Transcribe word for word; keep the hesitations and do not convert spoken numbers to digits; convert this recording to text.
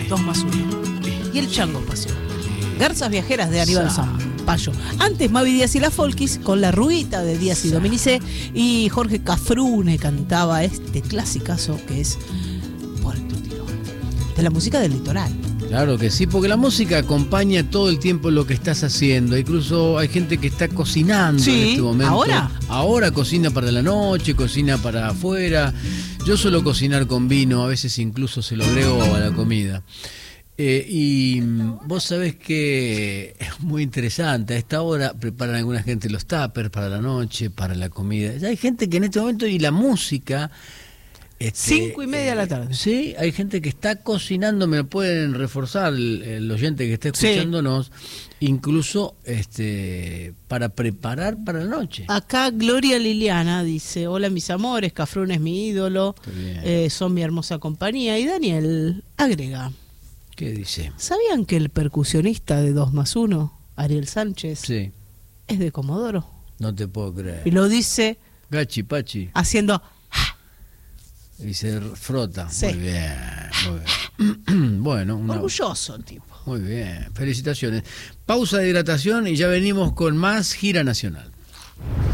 dos más uno. Y el Chango Espacio. Garzas Viajeras de Aníbal Zampayo. Antes Mavi Díaz y la Folkis con La Ruita de Díaz y Dominicé. Y Jorge Cafrune cantaba este clasicazo que es Puerto Tirón. De la música del litoral. Claro que sí, porque la música acompaña todo el tiempo lo que estás haciendo. Incluso hay gente que está cocinando sí, en este momento. ¿ahora? Ahora cocina para la noche, cocina para afuera. Yo suelo cocinar con vino, a veces incluso se lo agrego a la comida. Eh, y vos sabés que es muy interesante. A esta hora preparan alguna gente los tuppers para la noche, para la comida. Ya hay gente que en este momento, y la música... Este, Cinco y media de la tarde. Eh, sí, hay gente que está cocinando, me lo pueden reforzar el, el oyente que está escuchándonos, sí. Incluso este para preparar para la noche. Acá Gloria Liliana dice, hola mis amores, Cafrún es mi ídolo, eh, son mi hermosa compañía. Y Daniel agrega, ¿qué dice? ¿Sabían que el percusionista de dos más uno, Ariel Sánchez, sí. es de Comodoro? No te puedo creer. Y lo dice Gachi Pachi. haciendo... Y se frota. Sí. Muy bien, muy bien. Bueno, una... orgulloso el tipo. Muy bien, felicitaciones. Pausa de hidratación y ya venimos con más Gira Nacional.